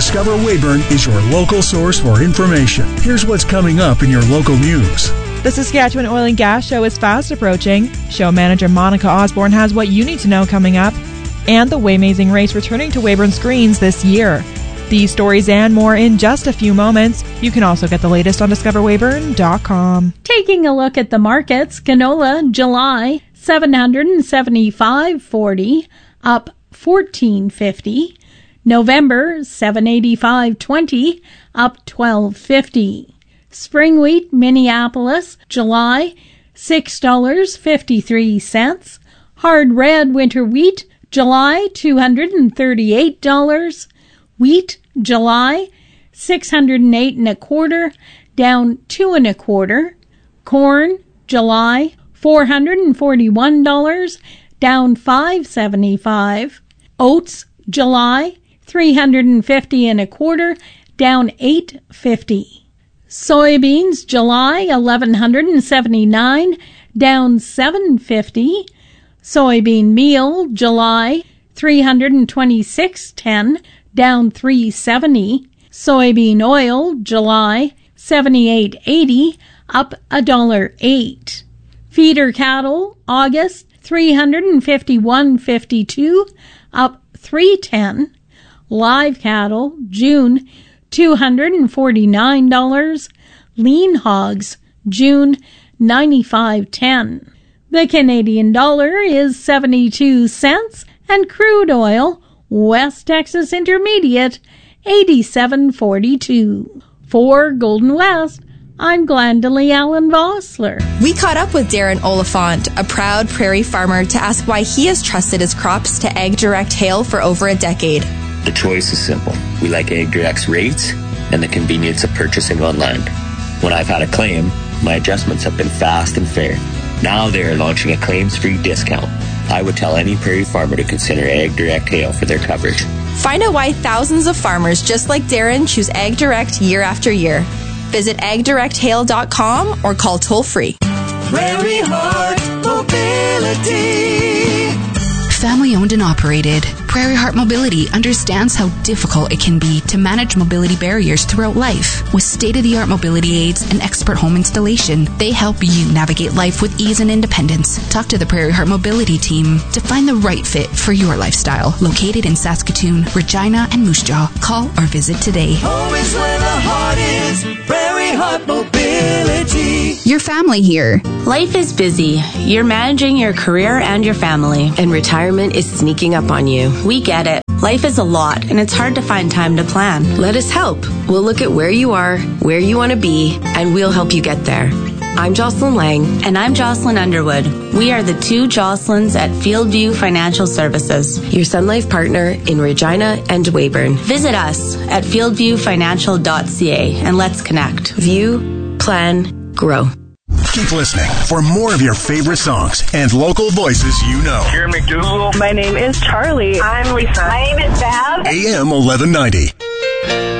Discover Weyburn is your local source for information. Here's what's coming up in your local news. The Saskatchewan Oil and Gas Show is fast approaching. Show manager Monica Osborne has what you need to know coming up. And the Waymazing Race returning to Weyburn screens this year. These stories and more in just a few moments. You can also get the latest on discoverweyburn.com. Taking a look at the markets, canola, July, $775.40, up $14.50. November, $785.20, up $12.50. Spring wheat, Minneapolis, July, $6.53. Hard red winter wheat, July, $238. Wheat, July, $608.25, down $2.25. Corn, July, $441, down $5.75. Oats, July, $350.25, down $8.50. Soybeans, July, $1,179, down $7.50. Soybean meal, July, $326.10, down $3.70. Soybean oil, July, $78.80, up $1.08. Feeder cattle, August, $351.52, up $3.10. Live cattle, June, $249. Lean hogs, June, $95.10. The Canadian dollar is 72 cents, and crude oil, West Texas Intermediate, 87.42. For Golden West, I'm Glendalee Allen Vossler. We caught up with Darren Oliphant, a proud prairie farmer, to ask why he has trusted his crops to AgDirect Hail for over a decade. The choice is simple. We like AgDirect's rates and the convenience of purchasing online. When I've had a claim, my adjustments have been fast and fair. Now they are launching a claims-free discount. I would tell any prairie farmer to consider AgDirect Hail for their coverage. Find out why thousands of farmers just like Darren choose AgDirect year after year. Visit agdirecthail.com or call toll-free. Prairie Heart Mobility. Family owned and operated, Prairie Heart Mobility understands how difficult it can be to manage mobility barriers throughout life. With state-of-the-art mobility aids and expert home installation, they help you navigate life with ease and independence. Talk to the Prairie Heart Mobility team to find the right fit for your lifestyle. Located in Saskatoon, Regina, and Moose Jaw. Call or visit today. Home is where the heart is. Prairie Heart Mobility. Your family here. Life is busy. You're managing your career and your family. And retirement is sneaking up on you. We get it. Life is a lot, and it's hard to find time to plan. Let us help. We'll look at where you are, where you want to be, and we'll help you get there. I'm Jocelyn Lang. And I'm Jocelyn Underwood. We are the two Jocelyns at Fieldview Financial Services, your Sun Life partner in Regina and Weyburn. Visit us at fieldviewfinancial.ca and let's connect. View, plan, grow. Keep listening for more of your favorite songs and local voices you know. Here McDougal. My name is Charlie. I'm Lisa. My name is Val. AM 1190.